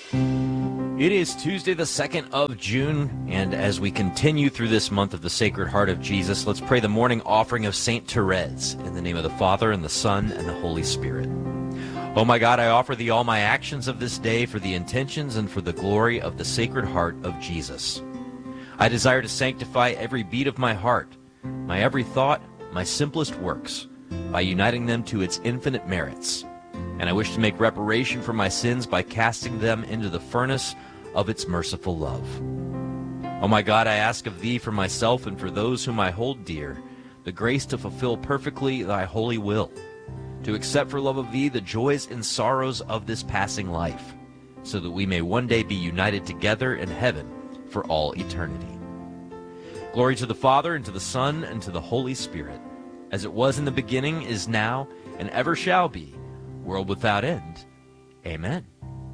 It is Tuesday, the 2nd of June, and as we continue through this month of the Sacred Heart of Jesus, let's pray the morning offering of Saint Therese in the name of the Father, and the Son, and the Holy Spirit. Oh my God, I offer thee all my actions of this day for the intentions and for the glory of the Sacred Heart of Jesus. I desire to sanctify every beat of my heart, my every thought, my simplest works, by uniting them to its infinite merits. And I wish to make reparation for my sins by casting them into the furnace of its merciful love. Oh my God, I ask of thee for myself and for those whom I hold dear, the grace to fulfill perfectly thy holy will, to accept for love of thee the joys and sorrows of this passing life, so that we may one day be united together in heaven for all eternity. Glory to the Father, and to the Son, and to the Holy Spirit, as it was in the beginning, is now, and ever shall be, world without end. Amen.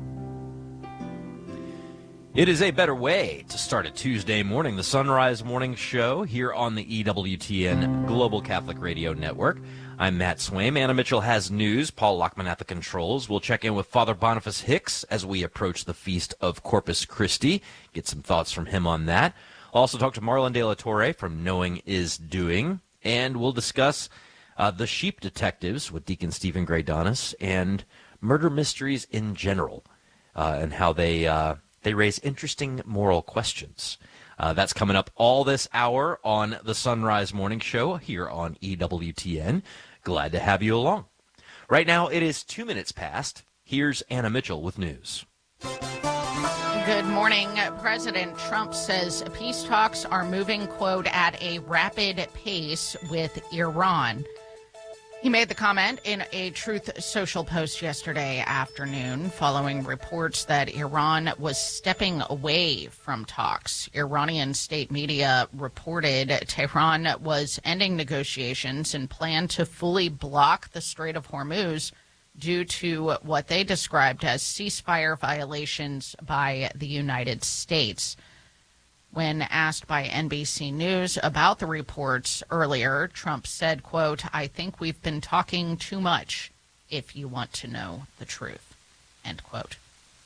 It is a better way to start a Tuesday morning, the Sunrise Morning Show here on the EWTN Global Catholic Radio Network. I'm Matt Swaim. Anna Mitchell has news. Paul Lockman at the controls. We'll check in with Father Boniface Hicks as we approach the feast of Corpus Christi. Get some thoughts from him on that. I'll also talk to Marlon De La Torre from Knowing is Doing, and we'll discuss the Sheep Detectives with Deacon Stephen Graydonis and murder mysteries in general, and how they raise interesting moral questions. That's coming up all this hour on the Sunrise Morning Show here on EWTN. Glad to have you along. Right now, it is 2 minutes past. Here's Anna Mitchell with news. Good morning. President Trump says peace talks are moving, quote, at a rapid pace with Iran. He made the comment in a Truth Social post yesterday afternoon following reports that Iran was stepping away from talks. Iranian state media reported Tehran was ending negotiations and planned to fully block the Strait of Hormuz due to what they described as ceasefire violations by the United States. When asked by NBC News about the reports earlier, Trump said, quote, "I think we've been talking too much, if you want to know the truth," end quote.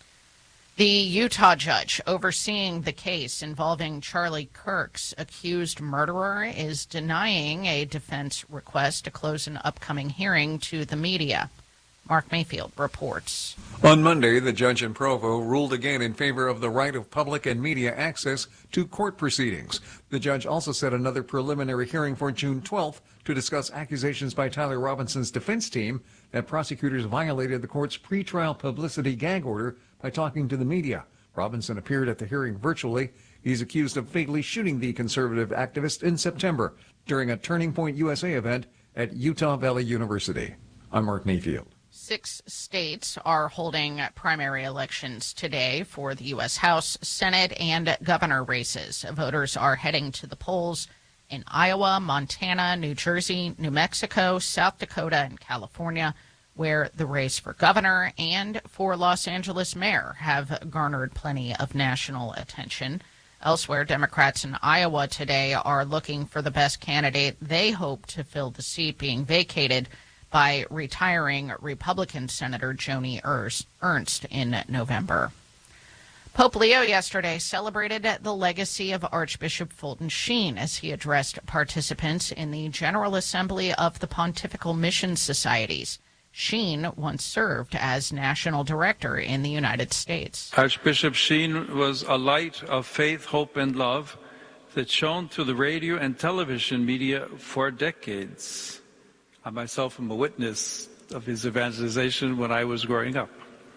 The Utah judge overseeing the case involving Charlie Kirk's accused murderer is denying a defense request to close an upcoming hearing to the media. Mark Mayfield reports. On Monday, the judge in Provo ruled again in favor of the right of public and media access to court proceedings. The judge also set another preliminary hearing for June 12th to discuss accusations by Tyler Robinson's defense team that prosecutors violated the court's pretrial publicity gag order by talking to the media. Robinson appeared at the hearing virtually. He's accused of fatally shooting the conservative activist in September during a Turning Point USA event at Utah Valley University. I'm Mark Mayfield. 6 states are holding primary elections today for the U.S. House, Senate, and governor races. Voters are heading to the polls in Iowa, Montana, New Jersey, New Mexico, South Dakota, and California, where the race for governor and for Los Angeles mayor have garnered plenty of national attention. Elsewhere, Democrats in Iowa today are looking for the best candidate they hope to fill the seat being vacated by retiring Republican Senator Joni Ernst in November. Pope Leo yesterday celebrated the legacy of Archbishop Fulton Sheen as he addressed participants in the General Assembly of the Pontifical Mission Societies. Sheen once served as national director in the United States. Archbishop Sheen was a light of faith, hope, and love that shone through the radio and television media for decades. I myself am a witness of his evangelization when I was growing up.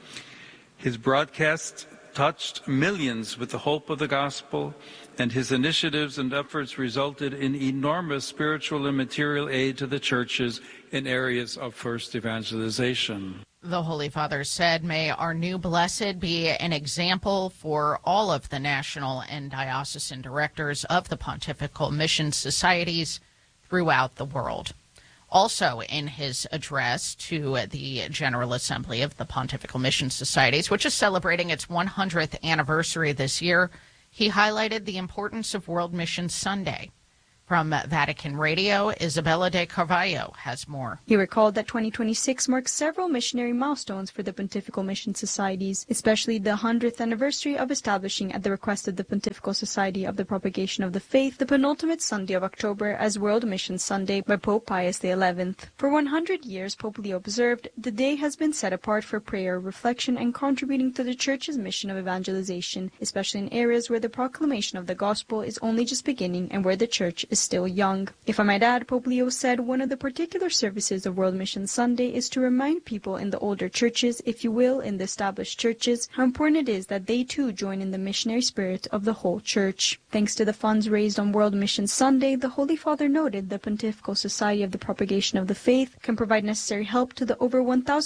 His broadcasts touched millions with the hope of the gospel, and his initiatives and efforts resulted in enormous spiritual and material aid to the churches in areas of first evangelization. The Holy Father said, "May our new blessed be an example for all of the national and diocesan directors of the Pontifical Mission Societies throughout the world." Also in his address to the General Assembly of the Pontifical Mission Societies, which is celebrating its 100th anniversary this year, he highlighted the importance of World Mission Sunday. From Vatican Radio, Isabella de Carvalho has more. He recalled that 2026 marks several missionary milestones for the Pontifical Mission Societies, especially the 100th anniversary of establishing, at the request of the Pontifical Society of the Propagation of the Faith, the penultimate Sunday of October as World Mission Sunday by Pope Pius XI. For 100 years, Pope Leo observed, the day has been set apart for prayer, reflection, and contributing to the Church's mission of evangelization, especially in areas where the proclamation of the Gospel is only just beginning and where the Church is still young. If I might add, Pope Leo said one of the particular services of World Mission Sunday is to remind people in the older churches, if you will, in the established churches, how important it is that they too join in the missionary spirit of the whole Church. Thanks to the funds raised on World Mission Sunday, the Holy Father noted the Pontifical Society of the Propagation of the Faith can provide necessary help to the over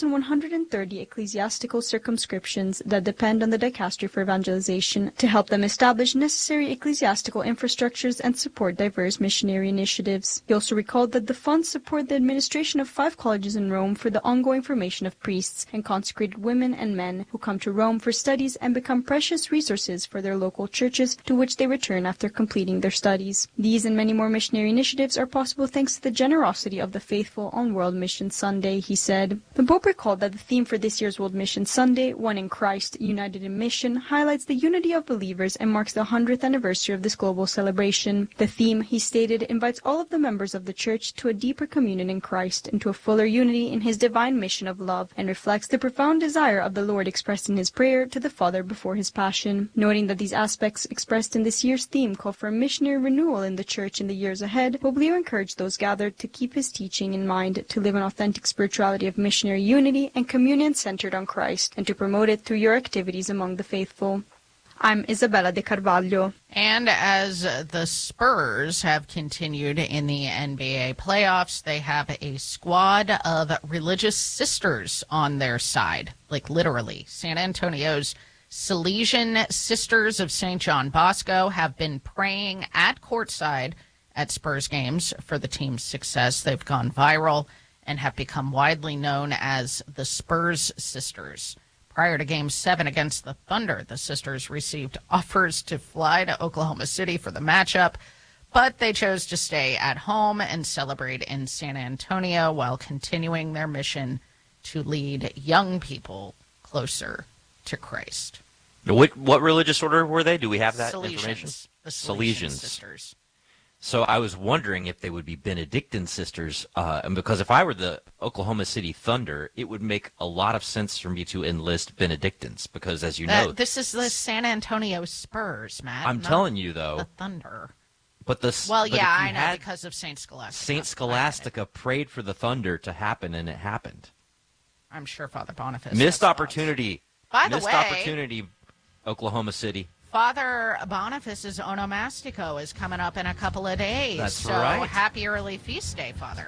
1,130 ecclesiastical circumscriptions that depend on the Dicastery for Evangelization to help them establish necessary ecclesiastical infrastructures and support diverse missionary initiatives. He also recalled that the funds support the administration of 5 colleges in Rome for the ongoing formation of priests and consecrated women and men who come to Rome for studies and become precious resources for their local churches to which they return after completing their studies. These and many more missionary initiatives are possible thanks to the generosity of the faithful on World Mission Sunday, he said. The Pope recalled that the theme for this year's World Mission Sunday, One in Christ, United in Mission, highlights the unity of believers and marks the 100th anniversary of this global celebration. The theme, he stated, invites all of the members of the Church to a deeper communion in Christ and to a fuller unity in His divine mission of love, and reflects the profound desire of the Lord expressed in His prayer to the Father before His Passion. Noting that these aspects expressed in this year's theme call for a missionary renewal in the Church in the years ahead, Pope Leo encouraged those gathered to keep his teaching in mind, to live an authentic spirituality of missionary unity and communion centered on Christ, and to promote it through your activities among the faithful. I'm Isabella de Carvalho. And as the Spurs have continued in the NBA playoffs, they have a squad of religious sisters on their side, like literally. San Antonio's Salesian Sisters of St. John Bosco have been praying at courtside at Spurs games for the team's success. They've gone viral and have become widely known as the Spurs Sisters. Prior to Game 7 against the Thunder, the sisters received offers to fly to Oklahoma City for the matchup, but they chose to stay at home and celebrate in San Antonio while continuing their mission to lead young people closer to Christ. What religious order were they? Do we have that information? The Salesian Salesians. Sisters. So I was wondering if they would be Benedictine sisters, and because if I were the Oklahoma City Thunder, it would make a lot of sense for me to enlist Benedictines, because as you know... This is the San Antonio Spurs, Matt. I'm telling you, though... The Thunder. But Well, yeah, I know, because of St. Scholastica. St. Scholastica prayed for the Thunder to happen, and it happened. I'm sure Father Boniface... Missed opportunity. By the Missed way... opportunity, Oklahoma City. Father Boniface's Onomastico is coming up in a couple of days. That's right. So happy early feast day, Father.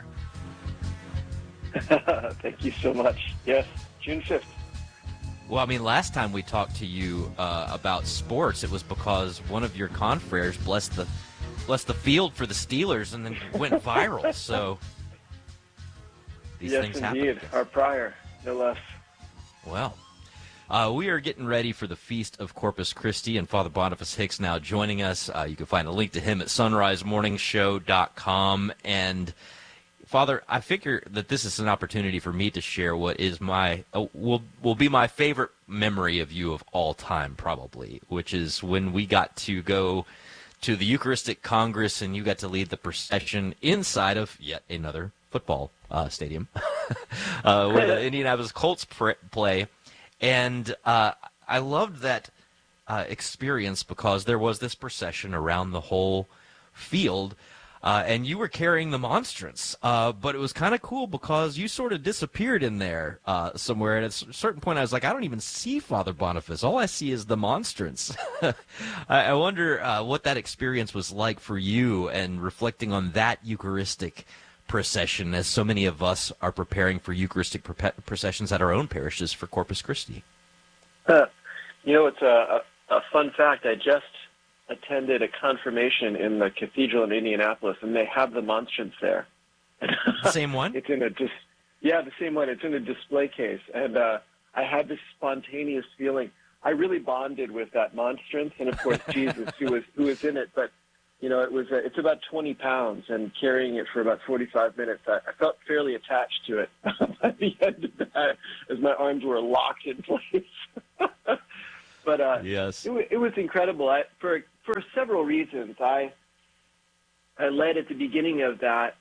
Thank you so much. Yes, June 5th. Well, I mean, last time we talked to you about sports, it was because one of your confreres blessed the field for the Steelers and then went viral. So these things happen. Yes, indeed. Our prior, no less. Well, we are getting ready for the Feast of Corpus Christi, and Father Boniface Hicks now joining us. You can find a link to him at sunrisemorningshow.com. And Father, I figure that this is an opportunity for me to share what is my will be my favorite memory of you of all time, probably, which is when we got to go to the Eucharistic Congress and you got to lead the procession inside of yet another football stadium where the Indianapolis Colts play. And I loved that experience because there was this procession around the whole field, and you were carrying the monstrance. But it was kind of cool because you sort of disappeared in there somewhere. And at a certain point, I was like, I don't even see Father Boniface. All I see is the monstrance. I wonder what that experience was like for you and reflecting on that Eucharistic procession, as so many of us are preparing for Eucharistic processions at our own parishes for Corpus Christi. It's a fun fact. I just attended a confirmation in the cathedral in Indianapolis, and they have the monstrance there. The same one? It's in the same one. It's in a display case, and I had this spontaneous feeling. I really bonded with that monstrance, and of course Jesus, who was in it. But it's about 20 pounds, and carrying it for about 45 minutes, I felt fairly attached to it by the end of that, as my arms were locked in place. But yes, it was incredible. For several reasons, I led at the beginning of that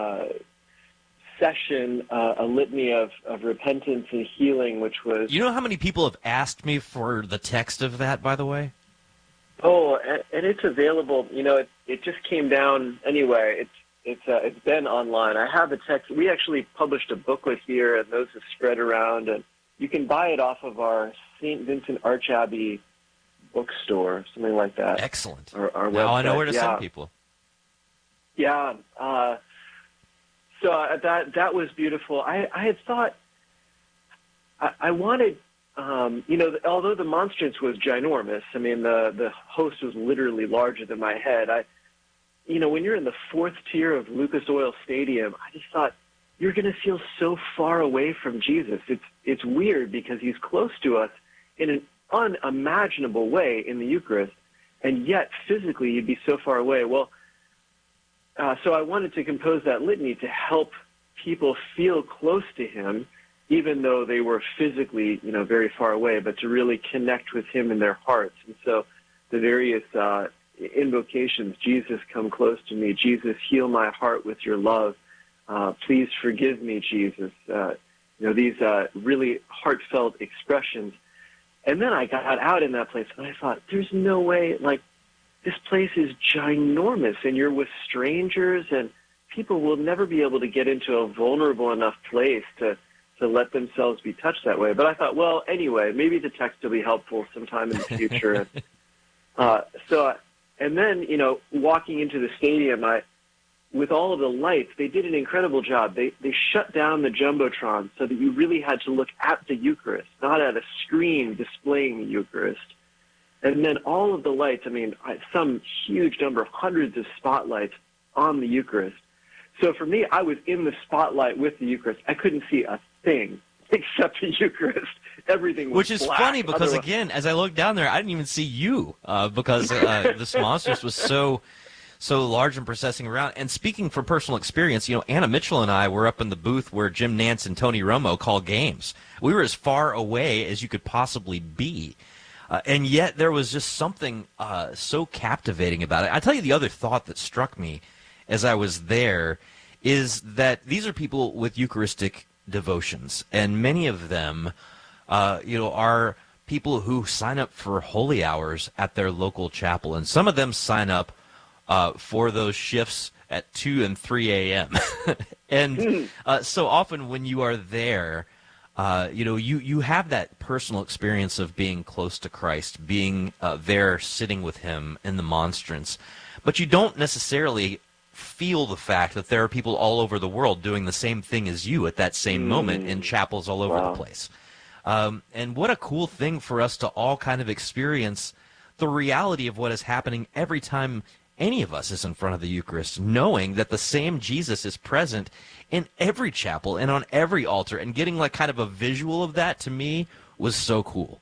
session a litany of repentance and healing, which was... You know how many people have asked me for the text of that, by the way? Oh, and it's available. It just came down anyway. It's been online. I have the text. We actually published a booklet here, and those have spread around, and you can buy it off of our St. Vincent Archabbey bookstore, something like that. Excellent. Our now website. I know where to send people. Yeah. So that was beautiful. I had thought I wanted, although the monstrance was ginormous, I mean, the host was literally larger than my head. When you're in the fourth tier of Lucas Oil Stadium, I just thought, you're going to feel so far away from Jesus. It's weird because he's close to us in an unimaginable way in the Eucharist, and yet physically you'd be so far away. Well, so I wanted to compose that litany to help people feel close to him, even though they were physically, very far away, but to really connect with him in their hearts. And so the various invocations, Jesus, come close to me. Jesus, heal my heart with your love. Please forgive me, Jesus. These really heartfelt expressions. And then I got out in that place, and I thought, there's no way, this place is ginormous, and you're with strangers, and people will never be able to get into a vulnerable enough place to let themselves be touched that way. But I thought, well, anyway, maybe the text will be helpful sometime in the future. And then, walking into the stadium, with all of the lights, they did an incredible job. They shut down the Jumbotron so that you really had to look at the Eucharist, not at a screen displaying the Eucharist. And then all of the lights, some huge number, hundreds of spotlights on the Eucharist. So for me, I was in the spotlight with the Eucharist. I couldn't see a thing except the Eucharist. Everything was Which is black. funny because, again, as I looked down there, I didn't even see you because this monstrance was so large and processing around. And speaking from personal experience, Anna Mitchell and I were up in the booth where Jim Nance and Tony Romo call games. We were as far away as you could possibly be. And yet there was just something so captivating about it. I tell you the other thought that struck me as I was there is that these are people with Eucharistic devotions, and many of them, are people who sign up for holy hours at their local chapel, and some of them sign up for those shifts at 2 and 3 a.m. And so often when you are there, you have that personal experience of being close to Christ, being there sitting with him in the monstrance, but you don't necessarily feel the fact that there are people all over the world doing the same thing as you at that same moment in chapels all over the place. And what a cool thing for us to all kind of experience the reality of what is happening every time any of us is in front of the Eucharist, knowing that the same Jesus is present in every chapel and on every altar, and getting kind of a visual of that, to me, was so cool.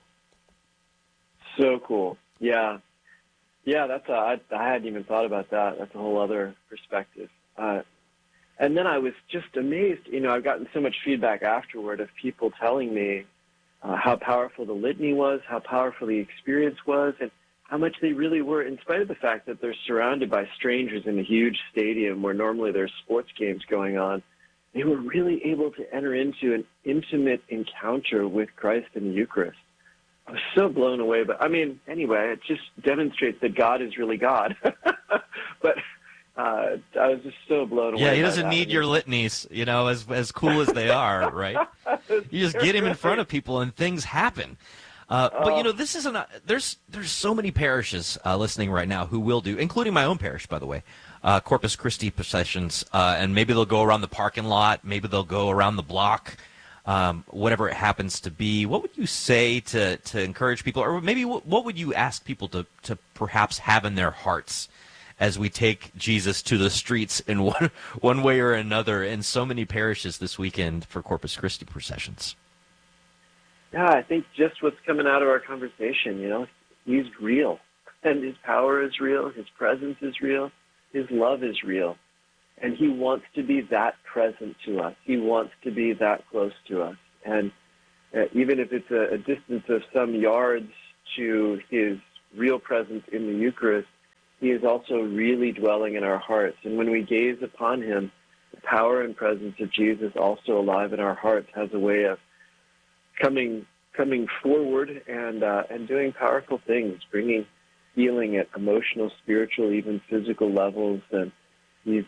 So cool. Yeah. Yeah, I hadn't even thought about that. That's a whole other perspective. And then I was just amazed. I've gotten so much feedback afterward of people telling me how powerful the litany was, how powerful the experience was, and how much they really were, in spite of the fact that they're surrounded by strangers in a huge stadium where normally there's sports games going on. They were really able to enter into an intimate encounter with Christ in the Eucharist. I was so blown away. But, anyway, it just demonstrates that God is really God. But I was just so blown away. Yeah, he doesn't need your litanies, as cool as they are, right? You just get him in front of people and things happen. But this isn't. There's so many parishes listening right now who will do, including my own parish, by the way, Corpus Christi processions, and maybe they'll go around the parking lot, maybe they'll go around the block, whatever it happens to be. What would you say to encourage people, or maybe what would you ask people to perhaps have in their hearts as we take Jesus to the streets in one way or another in so many parishes this weekend for Corpus Christi processions? Yeah, I think just what's coming out of our conversation, he's real. And his power is real, his presence is real, his love is real. And he wants to be that present to us. He wants to be that close to us. And even if it's a distance of some yards to his real presence in the Eucharist, he is also really dwelling in our hearts. And when we gaze upon him, the power and presence of Jesus, also alive in our hearts, has a way of coming forward and doing powerful things, bringing healing at emotional, spiritual, even physical levels. And his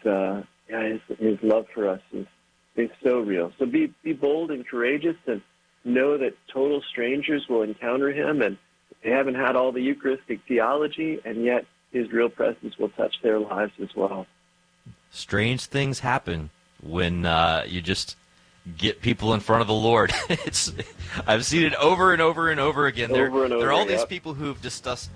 love for us is so real. So be bold and courageous, and know that total strangers will encounter him, and they haven't had all the Eucharistic theology, and yet his real presence will touch their lives as well. Strange things happen when you just get people in front of the Lord. I've seen it over and over and over again. There are all these people who've discussed,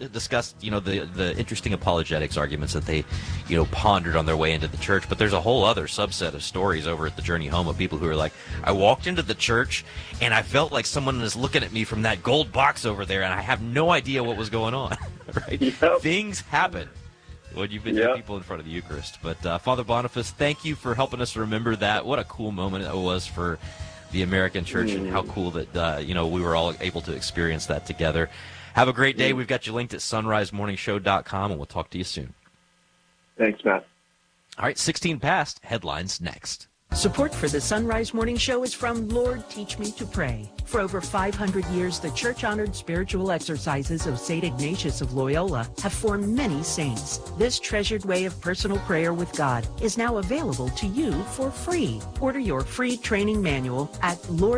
the interesting apologetics arguments that they, pondered on their way into the church. But there's a whole other subset of stories over at the Journey Home of people who are like, I walked into the church and I felt like someone is looking at me from that gold box over there, and I have no idea what was going on. Right? Yep. Things happen when you've been with people in front of the Eucharist. But Father Boniface, thank you for helping us remember that. What a cool moment it was for the American church, and how cool that we were all able to experience that together. Have a great day. We've got you linked at sunrisemorningshow.com, and we'll talk to you soon. Thanks, Matt. All right, 16 past. Headlines next. Support for the Sunrise Morning Show is from Lord Teach Me to Pray. For over 500 years, the church-honored spiritual exercises of St. Ignatius of Loyola have formed many saints. This treasured way of personal prayer with God is now available to you for free. Order your free training manual at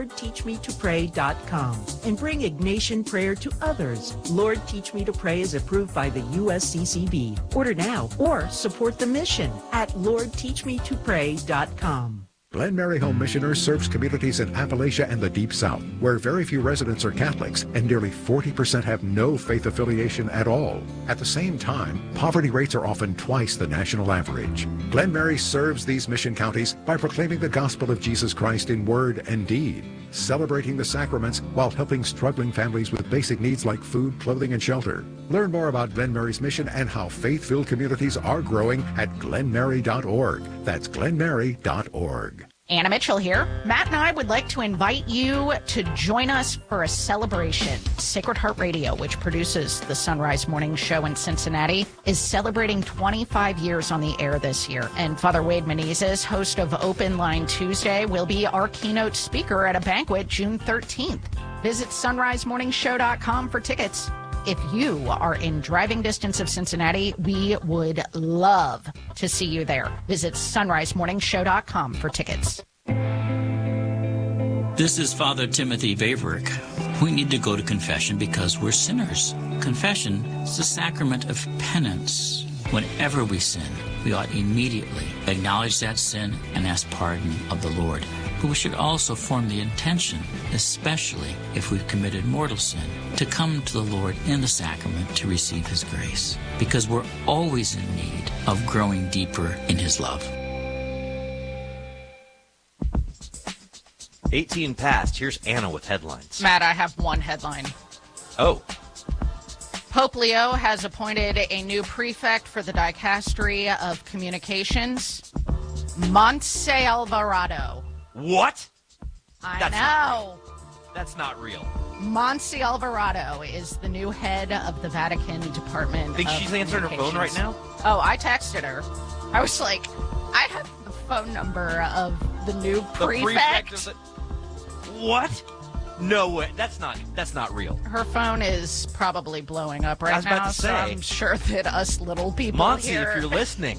LordTeachMeToPray.com and bring Ignatian prayer to others. Lord Teach Me to Pray is approved by the USCCB. Order now or support the mission at LordTeachMeToPray.com. Glen Mary Home Missioners serves communities in Appalachia and the Deep South, where very few residents are Catholics and nearly 40% have no faith affiliation at all. At the same time, poverty rates are often twice the national average. Glen Mary serves these mission counties by proclaiming the gospel of Jesus Christ in word and deed, celebrating the sacraments while helping struggling families with basic needs like food, clothing, and shelter. Learn more about Glen Mary's mission and how faith-filled communities are growing at glenmary.org. That's glenmary.org. Anna Mitchell here. Matt and I would like to invite you to join us for a celebration. Sacred Heart Radio, which produces the Sunrise Morning Show in Cincinnati, is celebrating 25 years on the air this year. And Father Wade Menezes, host of Open Line Tuesday, will be our keynote speaker at a banquet June 13th. Visit sunrisemorningshow.com for tickets. If you are in driving distance of Cincinnati, we would love to see you there. Visit sunrisemorningshow.com for tickets. This is Father Timothy Vaverick. We need to go to confession because we're sinners. Confession is the sacrament of penance. Whenever we sin, we ought immediately acknowledge that sin and ask pardon of the Lord. But we should also form the intention, especially if we've committed mortal sin, to come to the Lord in the sacrament to receive His grace, because we're always in need of growing deeper in His love. 18 past. Here's Anna with headlines. Matt, I have one headline. Oh. Pope Leo has appointed a new prefect for the Dicastery of Communications, Montse Alvarado. What? I know. That's not real. Montse Alvarado is the new head of the Vatican Department. Think she's answering her phone right now? Oh, I texted her. I was like, I have the phone number of the new prefect. What? No way. That's not real. Her phone is probably blowing up right now. I was about to say. So I'm sure that us little people Montse, here... if you're listening.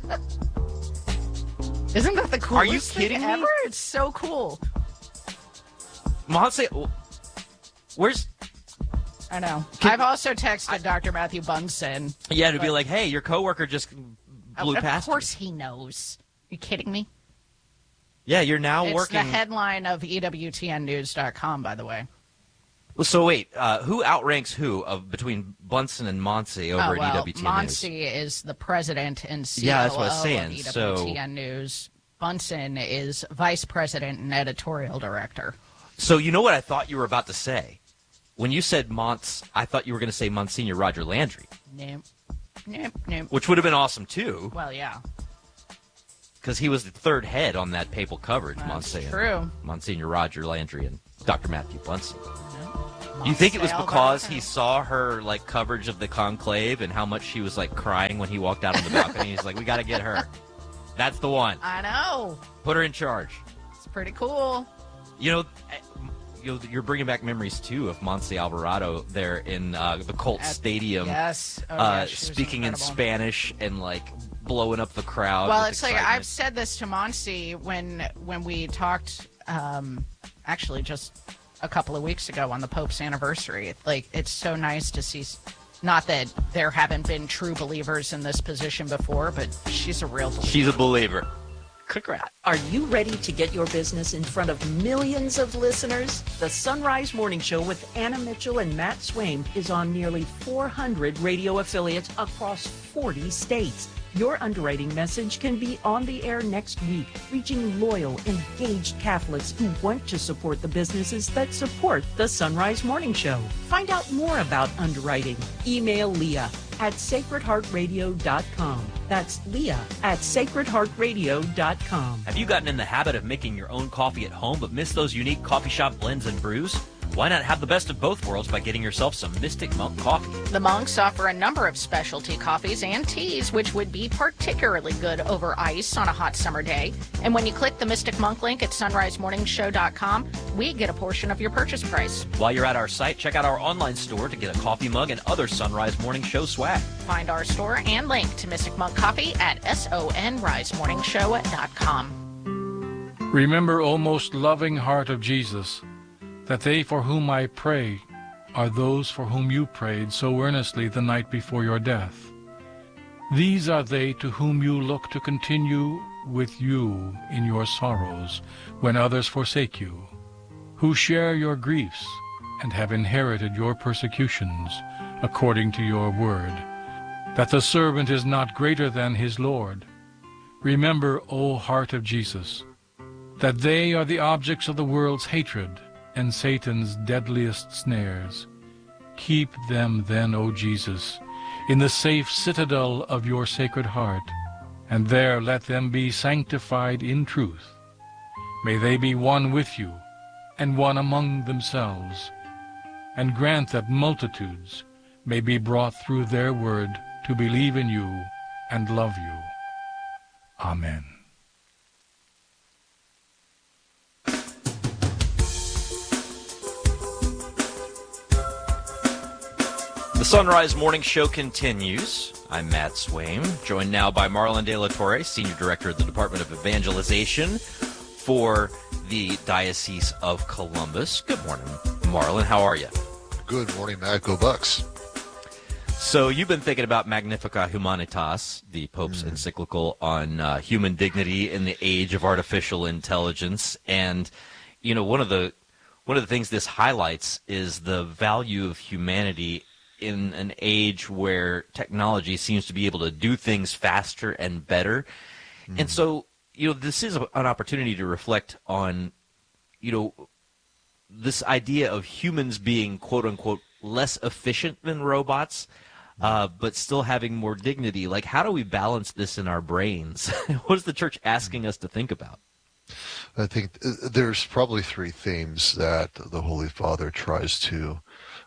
Isn't that the coolest Are you kidding thing me? ever? It's so cool. Montse, where's... I know. I've also texted Dr. Matthew Bunson. Yeah, to be like, hey, your coworker just blew past Of course he knows. Are you kidding me? Yeah, you're now it's working... It's the headline of EWTNnews.com, by the way. So wait, who outranks who between Bunson and Montse over at EWTN Montse News? is the president and COO that's what I was saying. of EWTN News. Bunson is vice president and editorial director. So you know what I thought you were about to say when you said Mons, I thought you were going to say Monsignor Roger Landry. Nope. Nope. Which would have been awesome, too. Well, yeah. Because he was the third head on that papal coverage, True. Monsignor Roger Landry and Dr. Matthew Bunson. Do you think it was because he saw her like coverage of the conclave and how much she was like crying when he walked out on the balcony? He's like, we got to get her. That's the one. I know. Put her in charge. It's pretty cool. You're bringing back memories, too, of Monse Alvarado there in the Colt Stadium. Yes. Speaking in Spanish and, like, blowing up the crowd. Well, it's excitement. Like I've said this to Monse when we talked, actually just a couple of weeks ago on the Pope's anniversary. Like, it's so nice to see, not that there haven't been true believers in this position before, but she's a real believer. She's a believer. Congrats. Are you ready to get your business in front of millions of listeners? The Sunrise Morning Show with Anna Mitchell and Matt Swaim is on nearly 400 radio affiliates across 40 states. Your underwriting message can be on the air next week, reaching loyal, engaged Catholics who want to support the businesses that support the Sunrise Morning Show. Find out more about underwriting. Email Leah at sacredheartradio.com. That's Leah at sacredheartradio.com. Have you gotten in the habit of making your own coffee at home but miss those unique coffee shop blends and brews? Why not have the best of both worlds by getting yourself some Mystic Monk coffee? The Monks offer a number of specialty coffees and teas, which would be particularly good over ice on a hot summer day. And when you click the Mystic Monk link at sunrisemorningshow.com, we get a portion of your purchase price. While you're at our site, check out our online store to get a coffee mug and other Sunrise Morning Show swag. Find our store and link to Mystic Monk Coffee at sonrisemorningshow.com. Remember, O most loving heart of Jesus, that they for whom I pray are those for whom you prayed so earnestly the night before your death. These are they to whom you look to continue with you in your sorrows when others forsake you, who share your griefs and have inherited your persecutions according to your word, that the servant is not greater than his Lord. Remember, O heart of Jesus, that they are the objects of the world's hatred and Satan's deadliest snares. Keep them then, O Jesus, in the safe citadel of your Sacred Heart, and there let them be sanctified in truth. May they be one with you, and one among themselves, and grant that multitudes may be brought through their word to believe in you and love you. Amen. The Sunrise Morning Show continues. I'm Matt Swaim, joined now by Marlon De La Torre, Senior Director of the Department of Evangelization for the Diocese of Columbus. Good morning, Marlon. How are you? Good morning, Matt. Go Bucks. So you've been thinking about Magnificat Humanitas, the Pope's encyclical on human dignity in the age of artificial intelligence. And, you know, one of the things this highlights is the value of humanity in an age where technology seems to be able to do things faster and better. And so, you know, this is an opportunity to reflect on, you know, this idea of humans being, quote unquote, less efficient than robots, but still having more dignity. Like, how do we balance this in our brains? What is the church asking us to think about? I think there's probably three themes that the Holy Father tries to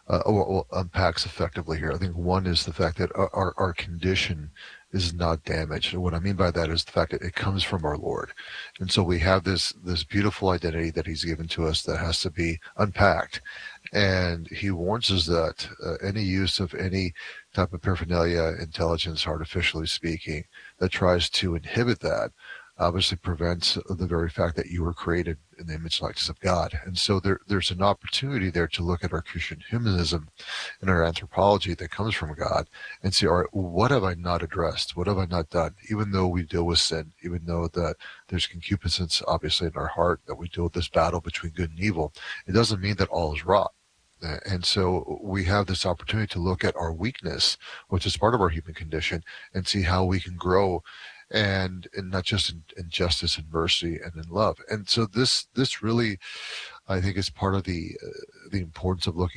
unpacks effectively here. I think one is the fact that our condition is not damaged. And what I mean by that is the fact that it comes from our Lord. And so we have this beautiful identity that he's given to us that has to be unpacked. And he warns us that any use of any type of paraphernalia, intelligence, artificially speaking, that tries to inhibit that obviously prevents the very fact that you were created in the image and likeness of God. And so there's an opportunity there to look at our Christian humanism and our anthropology that comes from God and say, all right, what have I not addressed? What have I not done? Even though we deal with sin, even though that there's concupiscence obviously in our heart, that we deal with this battle between good and evil, it doesn't mean that all is wrong. And so we have this opportunity to look at our weakness, which is part of our human condition, and see how we can grow and not just in justice and mercy and in love. And so this really, I think, is part of the importance of looking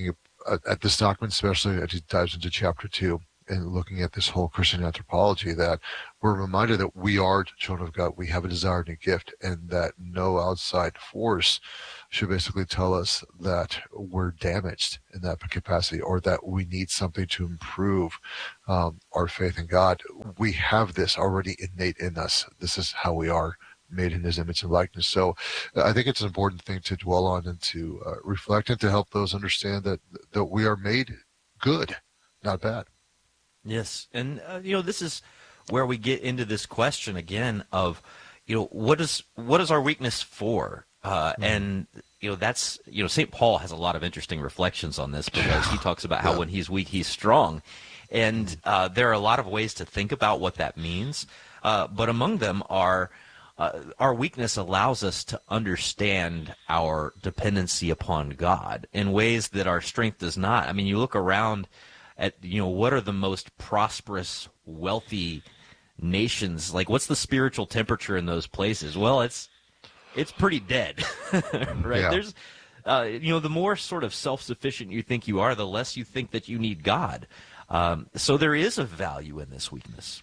at this document, especially as he dives into chapter 2 and looking at this whole Christian anthropology, that we're reminded that we are children of God. We have a desire and a gift, and that no outside force should basically tell us that we're damaged in that capacity, or that we need something to improve our faith in God. We have this already innate in us. This is how we are, made in his image and likeness. So I think it's an important thing to dwell on and to reflect, and to help those understand that we are made good, not bad. Yes. And, this is where we get into this question again of, what is our weakness for? And, that's, St. Paul has a lot of interesting reflections on this, because he talks about how when he's weak, he's strong. And there are a lot of ways to think about what that means. But among them are, our weakness allows us to understand our dependency upon God in ways that our strength does not. I mean, you look around at, what are the most prosperous, wealthy nations? Like, what's the spiritual temperature in those places? Well, it's pretty dead, right? Yeah. There's, the more sort of self-sufficient you think you are, the less you think that you need God. So there is a value in this weakness.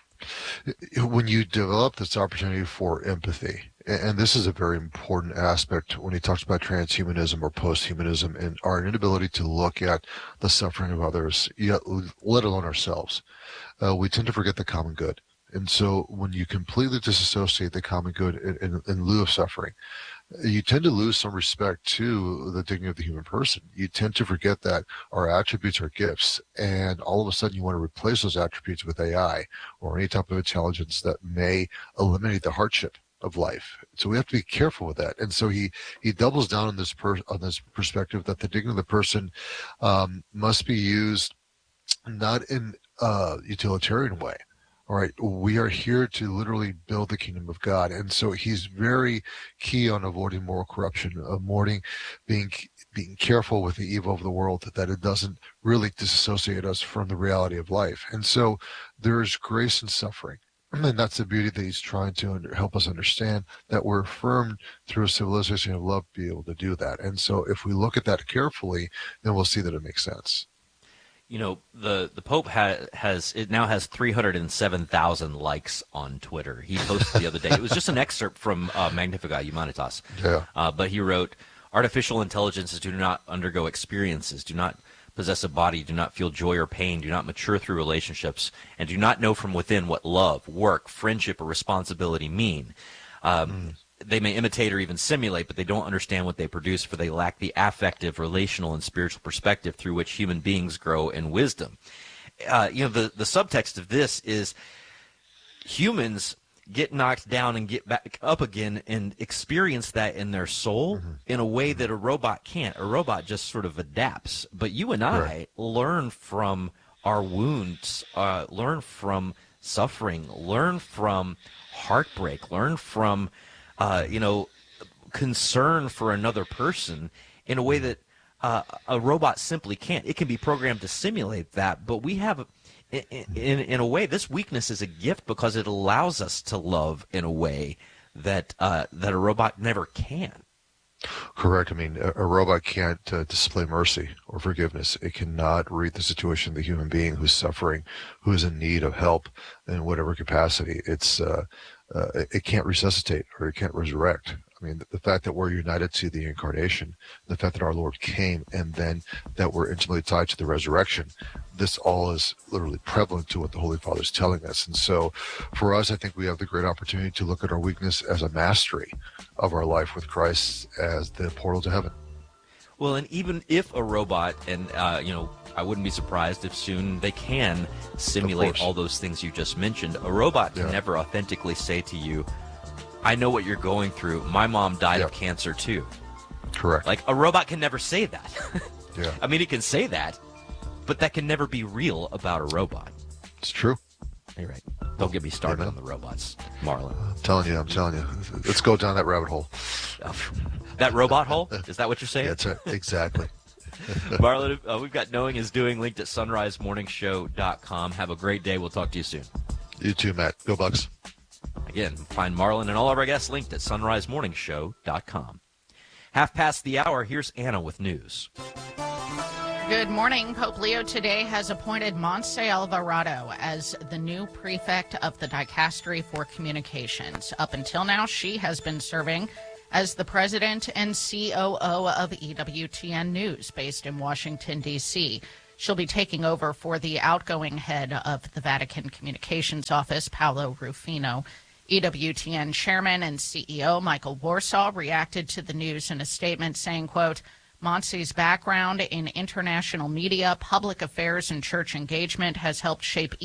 When you develop this opportunity for empathy, and this is a very important aspect when he talks about transhumanism or posthumanism, and our inability to look at the suffering of others, yet let alone ourselves, we tend to forget the common good. And so when you completely disassociate the common good in lieu of suffering, you tend to lose some respect to the dignity of the human person. You tend to forget that our attributes are gifts, and all of a sudden you want to replace those attributes with AI or any type of intelligence that may eliminate the hardship of life. So we have to be careful with that. And so he doubles down on this perspective that the dignity of the person must be used not in a utilitarian way. All right, we are here to literally build the kingdom of God. And so he's very key on avoiding moral corruption, being careful with the evil of the world, that it doesn't really disassociate us from the reality of life. And so there's grace in suffering. And that's the beauty that he's trying to help us understand, that we're affirmed through a civilization of love to be able to do that. And so if we look at that carefully, then we'll see that it makes sense. The Pope now has 307,000 likes on Twitter. He posted the other day. It was just an excerpt from Magnificat Humanitas. Yeah. But he wrote, "Artificial intelligences do not undergo experiences, do not possess a body, do not feel joy or pain, do not mature through relationships, and do not know from within what love, work, friendship, or responsibility mean. They may imitate or even simulate, but they don't understand what they produce, for they lack the affective, relational, and spiritual perspective through which human beings grow in wisdom." The subtext of this is humans get knocked down and get back up again and experience that in their soul in a way that a robot can't. A robot just sort of adapts. But you and I learn from our wounds, learn from suffering, learn from heartbreak, learn from concern for another person in a way that a robot simply can't. It can be programmed to simulate that, but we have, in a way, this weakness is a gift because it allows us to love in a way that a robot never can. Correct. I mean, a robot can't display mercy or forgiveness. It cannot read the situation of the human being who's suffering, who is in need of help in whatever capacity. It can't resuscitate, or it can't resurrect. I mean, the fact that we're united to the incarnation, the fact that our Lord came, and then that we're intimately tied to the resurrection, this all is literally prevalent to what the Holy Father is telling us. And so for us, I think we have the great opportunity to look at our weakness as a mastery of our life with Christ as the portal to heaven. Well, and even if a robot, and I wouldn't be surprised if soon they can simulate all those things you just mentioned, a robot can never authentically say to you, "I know what you're going through. My mom died of cancer too." Correct. Like, a robot can never say that. Yeah. I mean, it can say that, but that can never be real about a robot. It's true. You're right. Don't get me started on the robots, Marlon. I'm telling you. Let's go down that rabbit hole. That robot hole? Is that what you're saying? That's right. Exactly. Marlon, we've got Knowing is Doing linked at sunrisemorningshow.com. Have a great day. We'll talk to you soon. You too, Matt. Go Bucks. Again, find Marlon and all of our guests linked at sunrisemorningshow.com. 1:30 the hour, here's Anna with news. Good morning. Pope Leo today has appointed Montse Alvarado as the new prefect of the Dicastery for Communications. Up until now, she has been serving as the president and COO of EWTN News, based in Washington, D.C. She'll be taking over for the outgoing head of the Vatican Communications Office, Paolo Rufino. EWTN chairman and CEO Michael Warsaw reacted to the news in a statement saying, quote, Montse's background in international media, public affairs, and church engagement has helped shape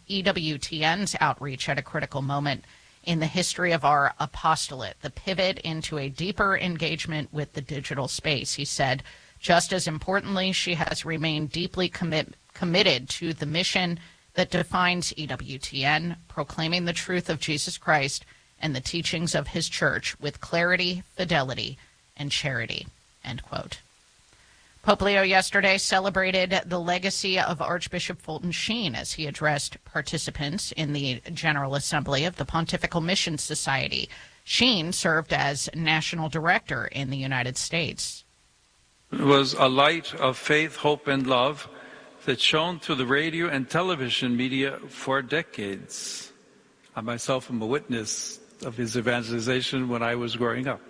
EWTN's outreach at a critical moment in the history of our apostolate, the pivot into a deeper engagement with the digital space, he said. Just as importantly, she has remained deeply committed to the mission that defines EWTN, proclaiming the truth of Jesus Christ and the teachings of his church with clarity, fidelity, and charity, end quote. Pope Leo yesterday celebrated the legacy of Archbishop Fulton Sheen as he addressed participants in the General Assembly of the Pontifical Mission Society. Sheen served as national director in the United States. It was a light of faith, hope, and love that shone through the radio and television media for decades. I myself am a witness of his evangelization when I was growing up.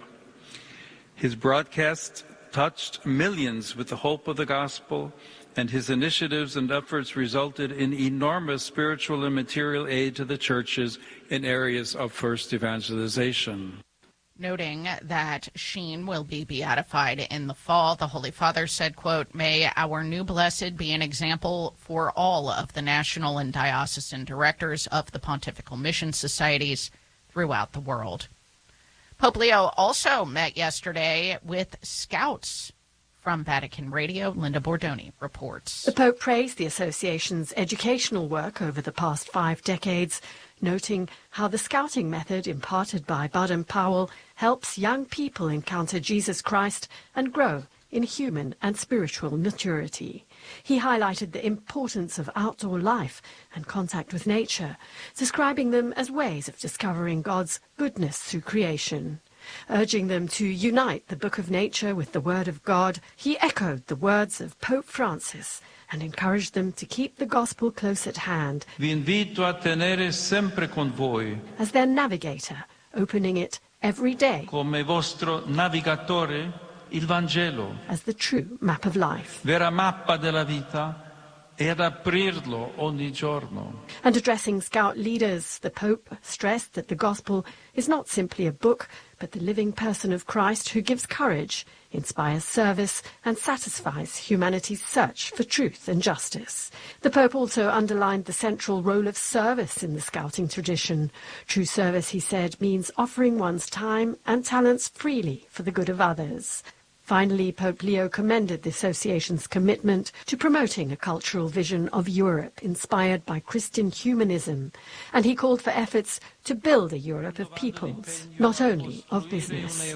His broadcast touched millions with the hope of the gospel, and his initiatives and efforts resulted in enormous spiritual and material aid to the churches in areas of first evangelization. Noting that Sheen will be beatified in the fall, the Holy Father said, quote, may our new blessed be an example for all of the national and diocesan directors of the Pontifical Mission Societies throughout the world. Pope Leo also met yesterday with Scouts. From Vatican Radio, Linda Bordoni reports. The Pope praised the association's educational work over the past 5 decades, noting how the Scouting method imparted by Baden-Powell helps young people encounter Jesus Christ and grow in human and spiritual maturity. He highlighted the importance of outdoor life and contact with nature, describing them as ways of discovering God's goodness through creation. Urging them to unite the book of nature with the word of God, he echoed the words of Pope Francis and encouraged them to keep the gospel close at hand. Vi invito a tenere sempre con voi, as their navigator, opening it every day come vostro navigatore, il Vangelo, as the true map of life. Vera mappa della vita, e ad aprirlo ogni giorno. And addressing Scout leaders, the Pope stressed that the gospel is not simply a book, but the living person of Christ who gives courage, inspires service, and satisfies humanity's search for truth and justice. The Pope also underlined the central role of service in the Scouting tradition. True service, he said, means offering one's time and talents freely for the good of others. Finally, Pope Leo commended the association's commitment to promoting a cultural vision of Europe inspired by Christian humanism, and he called for efforts to build a Europe of peoples, not only of business.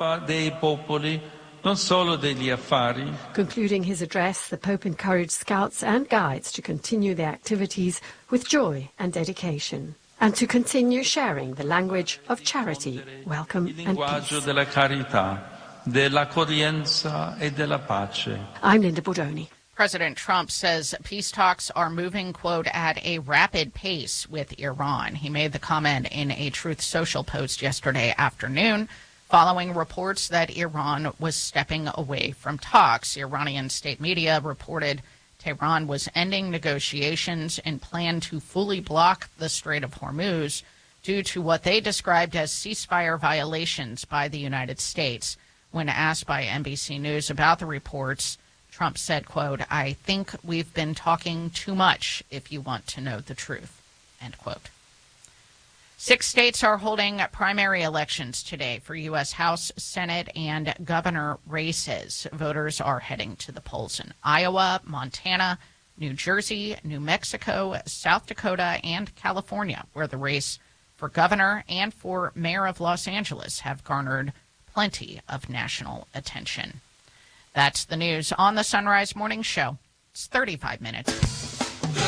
Concluding his address, the Pope encouraged Scouts and Guides to continue their activities with joy and dedication, and to continue sharing the language of charity, welcome, and peace. Dell'accoglienza e della pace. I'm Linda Bordoni. President Trump says peace talks are moving, quote, at a rapid pace with Iran. He made the comment in a Truth Social post yesterday afternoon, following reports that Iran was stepping away from talks. Iranian state media reported Tehran was ending negotiations and planned to fully block the Strait of Hormuz due to what they described as ceasefire violations by the United States. When asked by NBC News about the reports, Trump said, quote, I think we've been talking too much if you want to know the truth, end quote. 6 states are holding primary elections today for U.S. House, Senate, and governor races. Voters are heading to the polls in Iowa, Montana, New Jersey, New Mexico, South Dakota, and California, where the race for governor and for mayor of Los Angeles have garnered plenty of national attention. That's the news on the Sunrise Morning Show. It's 35 minutes. The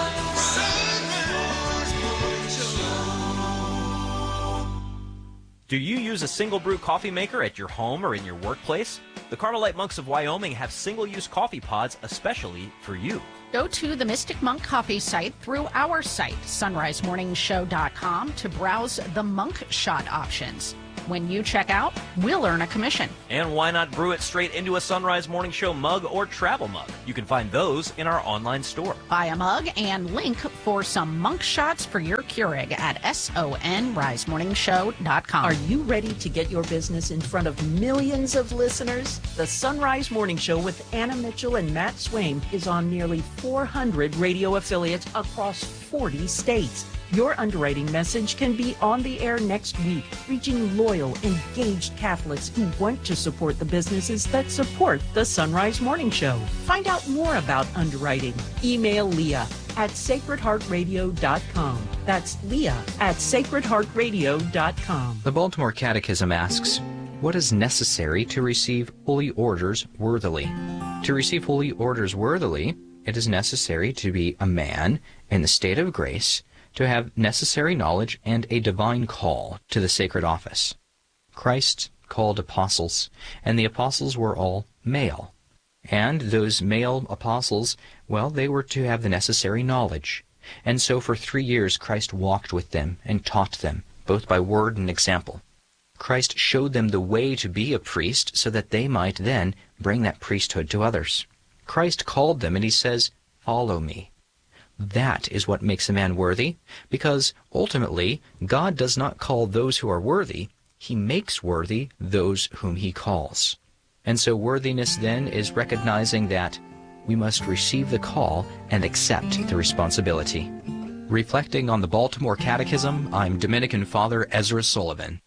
Sunrise Morning Show. Do you use a single brew coffee maker at your home or in your workplace? The Carmelite monks of Wyoming have single-use coffee pods especially for you. Go to the Mystic Monk Coffee site through our site, sunrisemorningshow.com, to browse the monk shot options. When you check out, we'll earn a commission. And why not brew it straight into a Sunrise Morning Show mug or travel mug? You can find those in our online store. Buy a mug and link for some monk shots for your Keurig at sonrisemorningshow.com. Are you ready to get your business in front of millions of listeners? The Sunrise Morning Show with Anna Mitchell and Matt Swain is on nearly 400 radio affiliates across 40 states. Your underwriting message can be on the air next week, reaching loyal, engaged Catholics who want to support the businesses that support the Sunrise Morning Show. Find out more about underwriting. Email Leah at sacredheartradio.com. That's Leah at sacredheartradio.com. The Baltimore Catechism asks, what is necessary to receive holy orders worthily? To receive holy orders worthily, it is necessary to be a man in the state of grace, to have necessary knowledge and a divine call to the sacred office. Christ called apostles, and the apostles were all male. And those male apostles, well, they were to have the necessary knowledge. And so for 3 years Christ walked with them and taught them, both by word and example. Christ showed them the way to be a priest so that they might then bring that priesthood to others. Christ called them, and he says, "Follow me." That is what makes a man worthy, because ultimately God does not call those who are worthy, he makes worthy those whom he calls. And so worthiness then is recognizing that we must receive the call and accept the responsibility. Reflecting on the Baltimore Catechism, I'm Dominican Father Ezra Sullivan.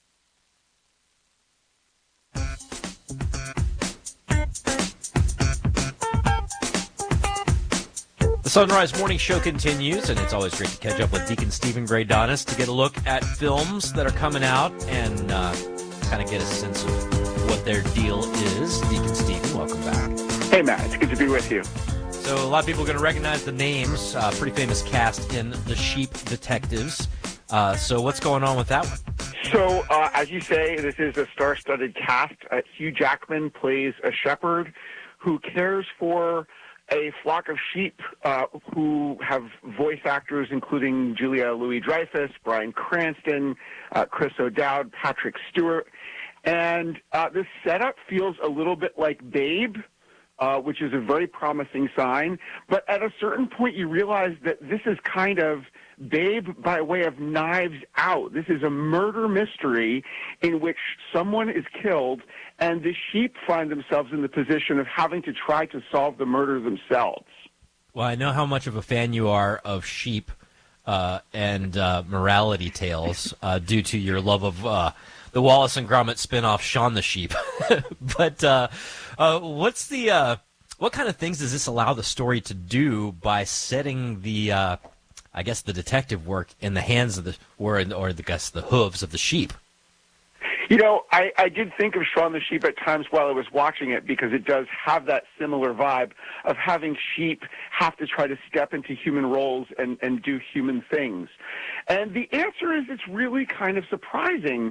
The Sunrise Morning Show continues, and it's always great to catch up with Deacon Stephen Graydonis to get a look at films that are coming out and kind of get a sense of what their deal is. Deacon Stephen, welcome back. Hey, Matt. It's good to be with you. So a lot of people are going to recognize the names. Pretty famous cast in The Sheep Detectives. So what's going on with that one? So, as you say, this is a star-studded cast. Hugh Jackman plays a shepherd who cares for a flock of sheep who have voice actors including Julia Louis-Dreyfus, Bryan Cranston, Chris O'Dowd, Patrick Stewart. And this setup feels a little bit like Babe, which is a very promising sign. But at a certain point, you realize that this is kind of Babe by way of Knives Out. This is a murder mystery in which someone is killed and the sheep find themselves in the position of having to try to solve the murder themselves. Well, I know how much of a fan you are of sheep and morality tales due to your love of the Wallace and Gromit spinoff, Shaun the Sheep. But what's the what kind of things does this allow the story to do by setting the I guess the detective work in the hands of the the hooves of the sheep? You know, I did think of Shaun the Sheep at times while I was watching it because it does have that similar vibe of having sheep have to try to step into human roles and do human things. And the answer is it's really kind of surprising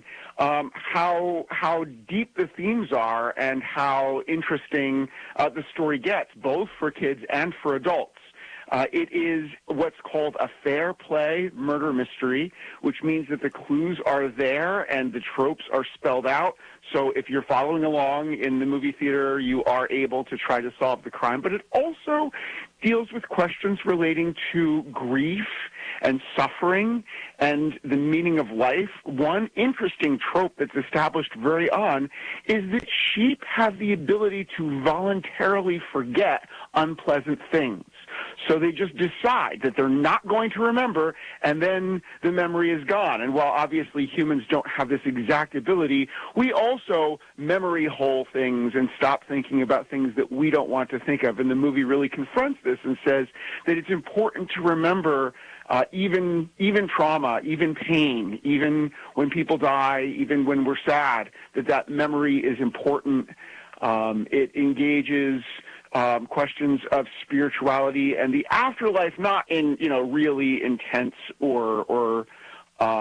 how deep the themes are and how interesting the story gets, both for kids and for adults. It is what's called a fair play murder mystery, which means that the clues are there and the tropes are spelled out. So if you're following along in the movie theater, you are able to try to solve the crime. But it also deals with questions relating to grief and suffering and the meaning of life. One interesting trope that's established very on is that sheep have the ability to voluntarily forget unpleasant things. So they just decide that they're not going to remember, and then the memory is gone. And while obviously humans don't have this exact ability, we also memory hole things and stop thinking about things that we don't want to think of. And the movie really confronts this and says that it's important to remember even trauma, even pain, even when people die, even when we're sad, that memory is important. It engages questions of spirituality and the afterlife, not in really intense or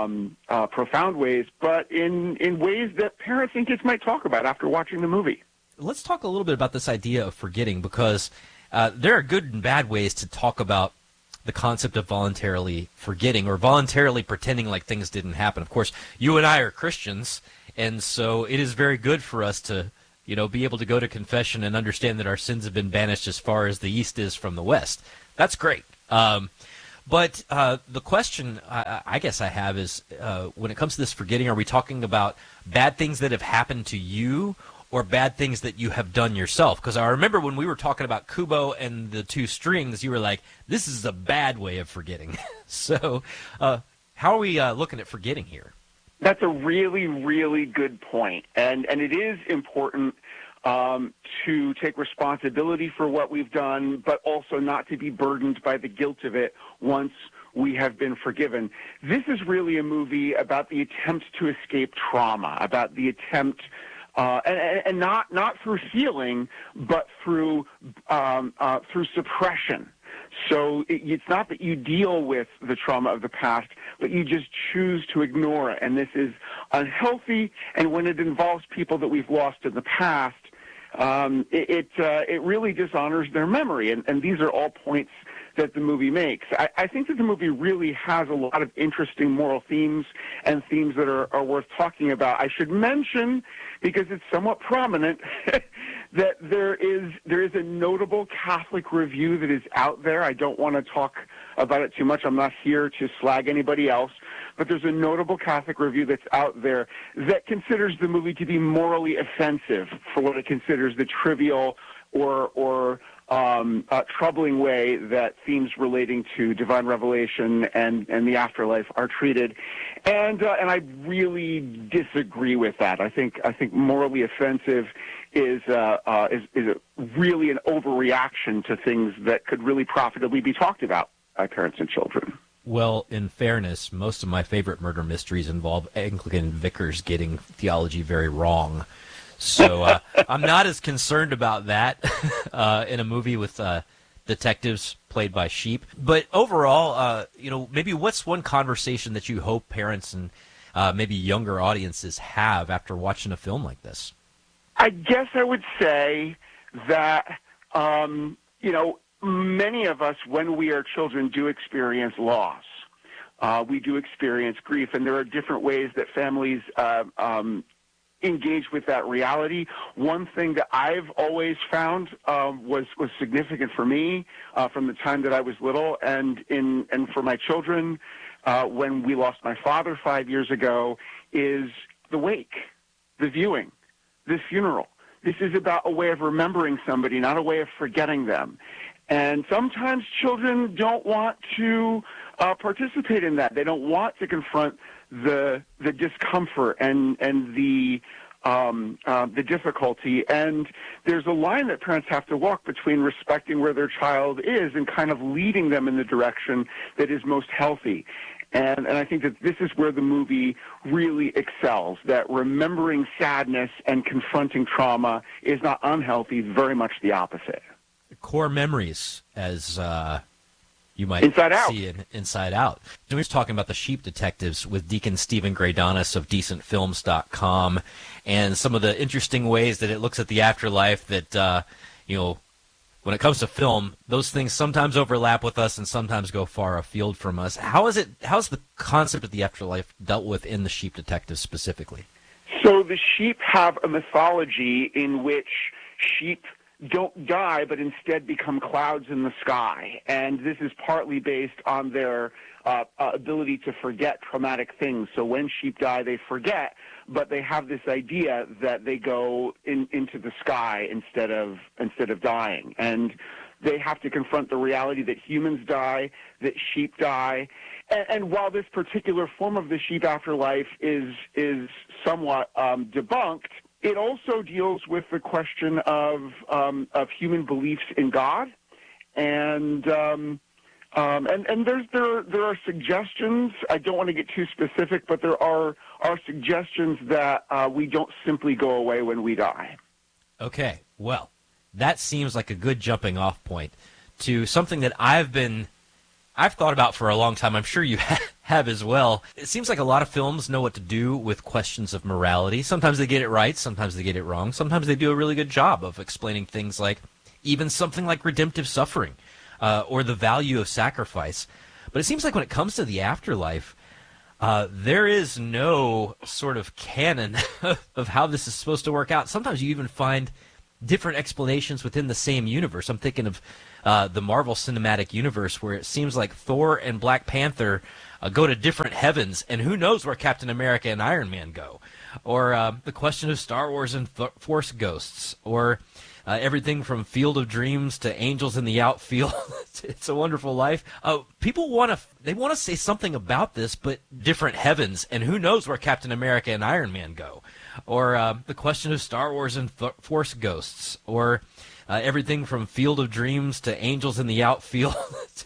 profound ways, but in ways that parents and kids might talk about after watching the movie. let's talk a little bit about this idea of forgetting, because there are good and bad ways to talk about the concept of voluntarily forgetting or voluntarily pretending like things didn't happen. Of course, you and I are Christians, and so it is very good for us to, be able to go to confession and understand that our sins have been banished as far as the east is from the west. That's great. But the question I guess I have is, when it comes to this forgetting, are we talking about bad things that have happened to you or bad things that you have done yourself? Because I remember when we were talking about Kubo and the two strings, you were like, this is a bad way of forgetting. So how are we looking at forgetting here? That's a really, really good point. And it is important to take responsibility for what we've done, but also not to be burdened by the guilt of it once we have been forgiven. This is really a movie about the attempt to escape trauma, about the attempt, and not through healing, but through suppression. So it's not that you deal with the trauma of the past, but you just choose to ignore it. And this is unhealthy. And when it involves people that we've lost in the past, it really dishonors their memory. And these are all points that the movie makes. I think that the movie really has a lot of interesting moral themes and themes that are worth talking about. I should mention, because it's somewhat prominent, that there is a notable Catholic review that is out there. I don't want to talk about it too much. I'm not here to slag anybody else. But there's a notable Catholic review that's out there that considers the movie to be morally offensive for what it considers the trivial or troubling way that themes relating to divine revelation and the afterlife are treated, and I really disagree with that. I think morally offensive is really an overreaction to things that could really profitably be talked about by parents and children. Well, in fairness, most of my favorite murder mysteries involve Anglican vicars getting theology very wrong. So I'm not as concerned about that in a movie with detectives played by sheep. But overall, maybe what's one conversation that you hope parents and maybe younger audiences have after watching a film like this? I guess I would say that, many of us, when we are children, do experience loss. We do experience grief, and there are different ways that families engage with that reality. One thing that I've always found was significant for me from the time that I was little, and for my children when we lost my father 5 years ago, is the wake, the viewing, the funeral. This is about a way of remembering somebody, not a way of forgetting them. And sometimes children don't want to participate in that. They don't want to confront the discomfort and the difficulty. And there's a line that parents have to walk between respecting where their child is and kind of leading them in the direction that is most healthy. And I think that this is where the movie really excels, that remembering sadness and confronting trauma is not unhealthy, very much the opposite. Core memories, as you might see in Inside Out. We were talking about the Sheep Detectives with Deacon Stephen Graydonis of DecentFilms.com, and some of the interesting ways that it looks at the afterlife that, when it comes to film, those things sometimes overlap with us and sometimes go far afield from us. How's the concept of the afterlife dealt with in the Sheep Detectives specifically? So the sheep have a mythology in which sheep don't die, but instead become clouds in the sky. And this is partly based on their ability to forget traumatic things. So when sheep die, they forget, but they have this idea that they go into the sky instead of dying. And they have to confront the reality that humans die, that sheep die. And while this particular form of the sheep afterlife is somewhat debunked, it also deals with the question of human beliefs in God, and there are suggestions. I don't want to get too specific, but there are suggestions that we don't simply go away when we die. Okay, well, that seems like a good jumping off point to something that I've been I've thought about for a long time. I'm sure you have as well. It seems like a lot of films know what to do with questions of morality. Sometimes they get it right, sometimes they get it wrong. Sometimes they do a really good job of explaining things like even something like redemptive suffering or the value of sacrifice. But it seems like when it comes to the afterlife, there is no sort of canon of how this is supposed to work out. Sometimes you even find different explanations within the same universe. I'm thinking of the Marvel Cinematic Universe, where it seems like Thor and Black Panther go to different heavens, and who knows where Captain America and Iron Man go. Or the question of Star Wars and Force Ghosts, or everything from Field of Dreams to Angels in the Outfield. It's a Wonderful Life. People want to say something about this, but different heavens, and who knows where Captain America and Iron Man go. Or the question of Star Wars and Force Ghosts, or everything from Field of Dreams to Angels in the Outfield.